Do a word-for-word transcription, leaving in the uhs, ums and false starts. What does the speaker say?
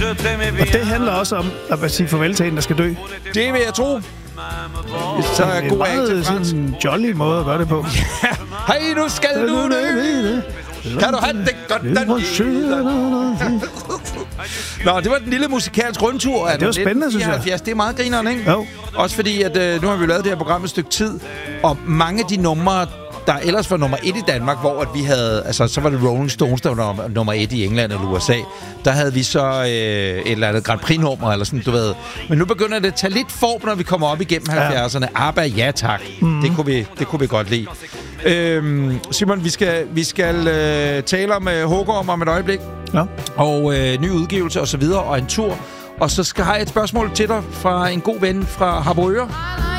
Og det handler også om at sige farvel til en, der skal dø. Det vil jeg tro. Så er det god er af til meget fransk. sådan en jolly måde at gøre det på. Ja. Hej, nu skal du dø. Kan du have det godt? Nå, det var den lille musikalsk rundtur. Ja, det var spændende, synes jeg. halvfjerds. Det er meget grineren, ikke? Jo. Også fordi, at øh, nu har vi lavet det her program et stykke tid, og mange af de numre, der ellers var nummer et i Danmark, hvor at vi havde, altså så var det Rolling Stones, der var nummer, nummer et i England eller U S A. Der havde vi så øh, et eller andet Grand Prix-nummer, eller sådan, du ved. Men nu begynder det at tage lidt form, når vi kommer op igennem halvfjerdserne. ABBA, ja tak. Mm. Det, kunne vi, det kunne vi godt lide. Øhm, Simon, vi skal, vi skal øh, tale om øh, Hågorm om et øjeblik. Ja. Og øh, ny udgivelse og så videre, og en tur. Og så skal jeg have et spørgsmål til dig fra en god ven fra Harboøre.